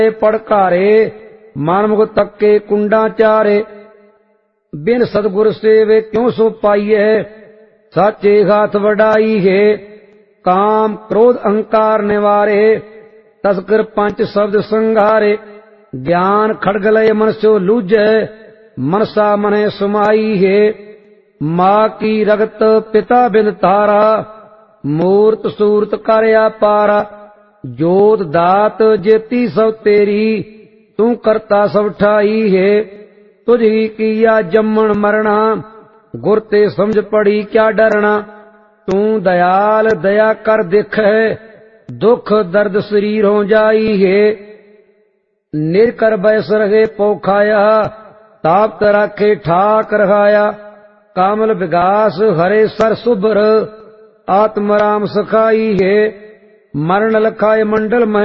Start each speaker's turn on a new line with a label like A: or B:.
A: पड़कारे मानमुख तक्के कुंडा चारे। बिन सतगुर सेवे क्यों सो पाइए साचे हाथ वडाई है। काम क्रोध अहंकार निवारे तस्कर पंच शब्द संघारे। ज्ञान खड़ग लय मन सो लूझे मनसा मने सुमाई है। माँ की रगत पिता बिन तारा मूर्त सूरत करया पारा। जोत दात जेती सब तेरी तू करता सब ठाई है। तुझी किया जम्मन मरना गुर ते समझ पड़ी क्या डरना। तू दयाल दया कर देखे दुख दर्द शरीर हो जाई है। निर्कर बैस रहे पोखाया ताप राखे ठाक रखाया। कामल विगास हरे सर सुभर आत्मराम सखाई है। मरण लखाए मंडल में